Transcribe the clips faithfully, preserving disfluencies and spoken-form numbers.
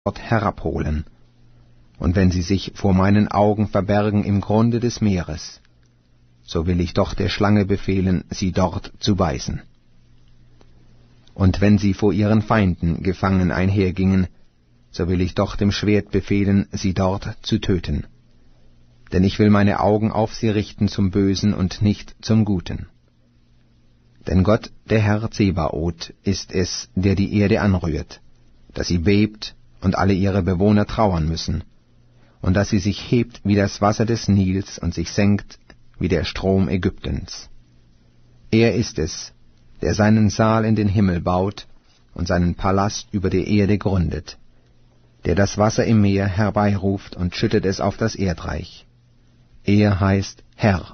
dort herabholen. Und wenn sie sich vor meinen Augen verbergen im Grunde des Meeres, so will ich doch der Schlange befehlen, sie dort zu beißen. Und wenn sie vor ihren Feinden gefangen einhergingen, so will ich doch dem Schwert befehlen, sie dort zu töten. Denn ich will meine Augen auf sie richten zum Bösen und nicht zum Guten. Denn Gott, der Herr Zebaoth, ist es, der die Erde anrührt, dass sie bebt und alle ihre Bewohner trauern müssen, und dass sie sich hebt wie das Wasser des Nils und sich senkt wie der Strom Ägyptens. Er ist es, der seinen Saal in den Himmel baut und seinen Palast über der Erde gründet, der das Wasser im Meer herbeiruft und schüttet es auf das Erdreich. Er heißt Herr.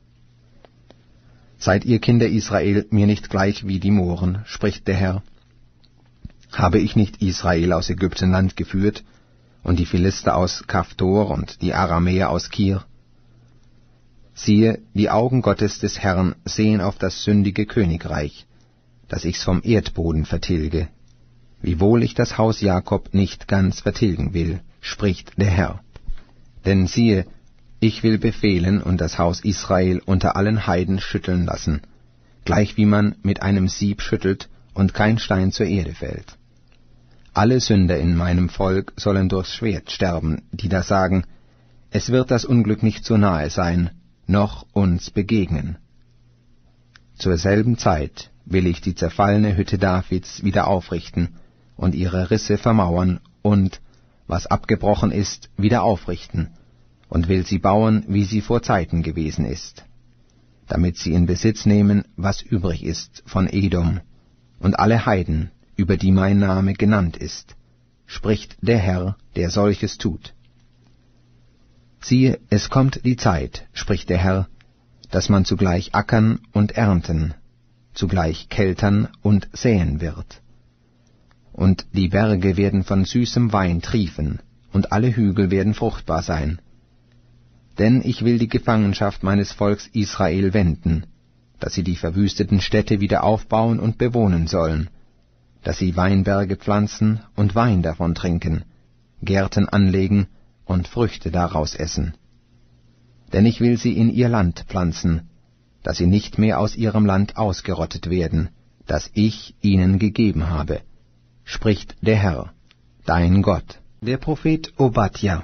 Seid ihr Kinder Israel mir nicht gleich wie die Mohren, spricht der Herr? Habe ich nicht Israel aus Ägyptenland geführt und die Philister aus Kaftor und die Aramäer aus Kir? Siehe, die Augen Gottes des Herrn sehen auf das sündige Königreich, dass ich's vom Erdboden vertilge, wiewohl ich das Haus Jakob nicht ganz vertilgen will, spricht der Herr. Denn siehe, ich will befehlen und das Haus Israel unter allen Heiden schütteln lassen, gleich wie man mit einem Sieb schüttelt und kein Stein zur Erde fällt. Alle Sünder in meinem Volk sollen durchs Schwert sterben, die da sagen, es wird das Unglück nicht so nahe sein, noch uns begegnen. Zur selben Zeit will ich die zerfallene Hütte Davids wieder aufrichten und ihre Risse vermauern und, was abgebrochen ist, wieder aufrichten, und will sie bauen, wie sie vor Zeiten gewesen ist, damit sie in Besitz nehmen, was übrig ist von Edom und alle Heiden, über die mein Name genannt ist, spricht der Herr, der solches tut. Siehe, es kommt die Zeit, spricht der Herr, dass man zugleich ackern und ernten, zugleich keltern und säen wird. Und die Berge werden von süßem Wein triefen, und alle Hügel werden fruchtbar sein. Denn ich will die Gefangenschaft meines Volks Israel wenden, dass sie die verwüsteten Städte wieder aufbauen und bewohnen sollen, dass sie Weinberge pflanzen und Wein davon trinken, Gärten anlegen und Früchte daraus essen. Denn ich will sie in ihr Land pflanzen, dass sie nicht mehr aus ihrem Land ausgerottet werden, das ich ihnen gegeben habe, spricht der Herr, dein Gott. Der Prophet Obadja.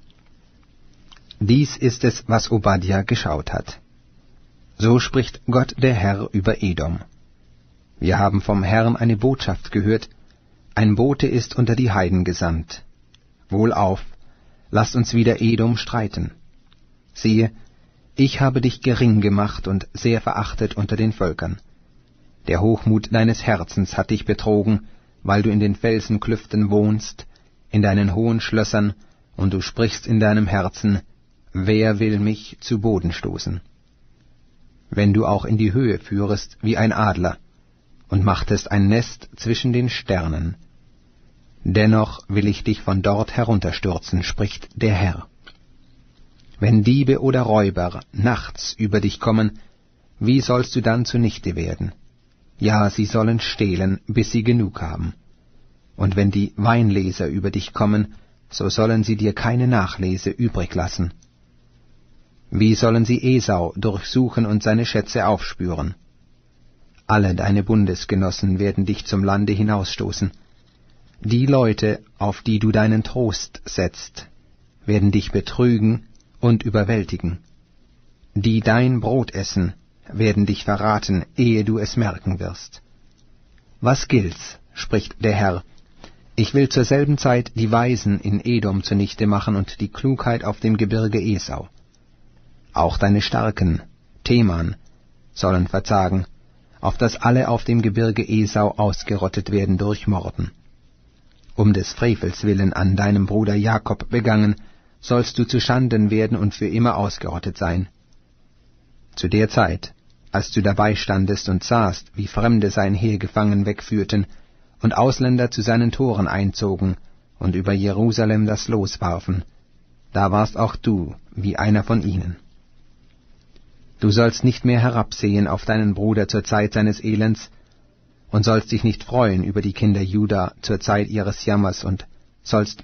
Dies ist es, was Obadja geschaut hat. So spricht Gott der Herr über Edom. Wir haben vom Herrn eine Botschaft gehört, ein Bote ist unter die Heiden gesandt. Wohlauf, lasst uns wieder Edom streiten. Siehe, ich habe dich gering gemacht und sehr verachtet unter den Völkern. Der Hochmut deines Herzens hat dich betrogen, weil du in den Felsenklüften wohnst, in deinen hohen Schlössern, und du sprichst in deinem Herzen, wer will mich zu Boden stoßen? Wenn du auch in die Höhe führest wie ein Adler und machtest ein Nest zwischen den Sternen, dennoch will ich dich von dort herunterstürzen, spricht der Herr. Wenn Diebe oder Räuber nachts über dich kommen, wie sollst du dann zunichte werden? Ja, sie sollen stehlen, bis sie genug haben. Und wenn die Weinleser über dich kommen, so sollen sie dir keine Nachlese übrig lassen. Wie sollen sie Esau durchsuchen und seine Schätze aufspüren? Alle deine Bundesgenossen werden dich zum Lande hinausstoßen. Die Leute, auf die du deinen Trost setzt, werden dich betrügen und überwältigen. Die dein Brot essen, werden dich verraten, ehe du es merken wirst. Was gilt's, spricht der Herr, ich will zur selben Zeit die Weisen in Edom zunichte machen und die Klugheit auf dem Gebirge Esau. Auch deine Starken, Teman, sollen verzagen, auf dass alle auf dem Gebirge Esau ausgerottet werden durch Morden. Um des Frevels willen an deinem Bruder Jakob begangen, sollst du zu Schanden werden und für immer ausgerottet sein. Zu der Zeit, als du dabei standest und sahst, wie Fremde sein Heer gefangen wegführten und Ausländer zu seinen Toren einzogen und über Jerusalem das Los warfen, da warst auch du wie einer von ihnen. Du sollst nicht mehr herabsehen auf deinen Bruder zur Zeit seines Elends und sollst dich nicht freuen über die Kinder Juda zur Zeit ihres Jammers und sollst